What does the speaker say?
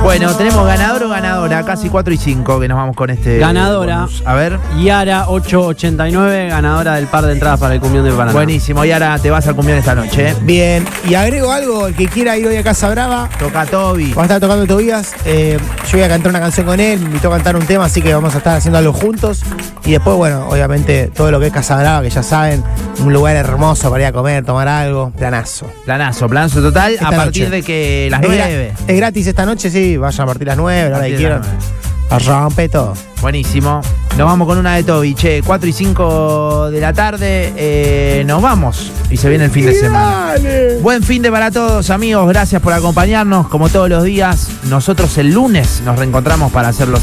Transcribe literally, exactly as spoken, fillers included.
Bueno, tenemos ganador o ganadora, casi cuatro y cinco que nos vamos con este. Ganadora. Bonus. A ver. Yara ocho ochenta y nueve, ganadora del par de entradas para el cumbión de Paraná. Buenísimo, Yara, te vas al cumbión esta noche. ¿eh? Bien, y agrego algo, el que quiera ir hoy a Casa Brava, Toca Toby. va a estar tocando Tobías, eh, yo voy a cantar una canción con él, me invitó a cantar un tema, así que vamos a estar haciendo algo juntos. Y después, bueno, obviamente todo lo que es Casa Brava, que ya saben, un lugar hermoso para ir a comer, tomar algo, planazo. Planazo, planazo total, Esta a partir noche. de que las Es, nueve. gra- es gratis esta noche, sí, vayan a partir las nueve, la hora que Partir de las quieran. Rompe todo. Buenísimo. Nos vamos con una de Toby, che, cuatro y cinco de la tarde, eh, nos vamos y se viene el fin de semana. Buen fin de para todos, amigos, gracias por acompañarnos, como todos los días. Nosotros el lunes nos reencontramos para hacerlo